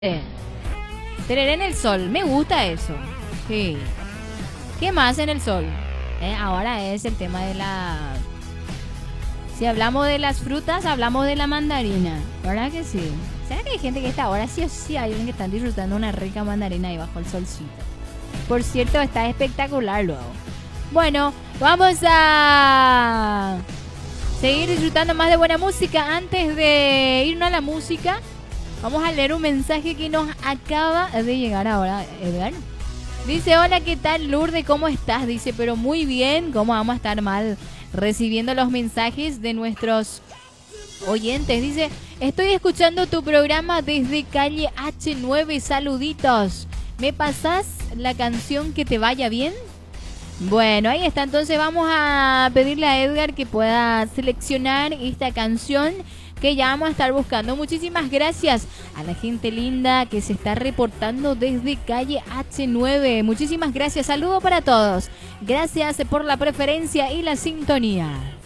Tereré en el sol, me gusta eso. Sí. ¿Qué más en el sol? Ahora es el tema de la... Si hablamos de las frutas, hablamos de la mandarina. ¿Verdad que sí? ¿Sabes que hay gente que está ahora sí o sí hay alguien que están disfrutando una rica mandarina ahí bajo el solcito? Por cierto, está espectacular luego. Bueno, vamos a seguir disfrutando más de buena música. Antes de irnos a la música, vamos a leer un mensaje que nos acaba de llegar ahora, Edgar. Dice, hola, ¿qué tal, Lourdes? ¿Cómo estás? Dice, pero muy bien. ¿Cómo vamos a estar mal recibiendo los mensajes de nuestros oyentes? Dice, estoy escuchando tu programa desde calle H9. Saluditos. ¿Me pasás la canción Que te vaya bien? Bueno, ahí está. Entonces vamos a pedirle a Edgar que pueda seleccionar esta canción que ya vamos a estar buscando. Muchísimas gracias a la gente linda que se está reportando desde calle H9. Muchísimas gracias. Saludo para todos. Gracias por la preferencia y la sintonía.